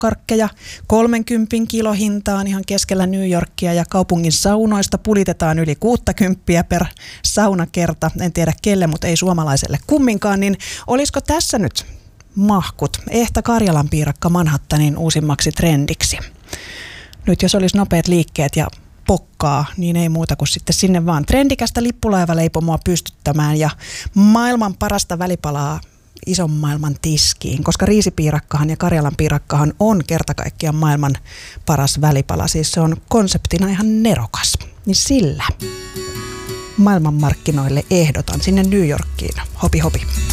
karkkeja 30 kilohintaan ihan keskellä New Yorkia ja kaupungin saunoista pulitetaan yli 60 per saunakerta. En tiedä kelle, mutta ei suomalaiselle kumminkaan. Niin olisiko tässä nyt mahkut ehtä Karjalan piirakka Manhattanin uusimmaksi trendiksi? Nyt jos olisi nopeat liikkeet ja pokkaa, niin ei muuta kuin sitten sinne vaan trendikästä lippulaivaleipomoa pystyttämään ja maailman parasta välipalaa ison maailman tiskiin, koska riisipiirakkahan ja Karjalan piirakkahan on kerta kaikkiaan maailman paras välipala. Siis se on konseptina ihan nerokas. Niin sillä maailmanmarkkinoille ehdotan sinne New Yorkiin. Hopi hopi.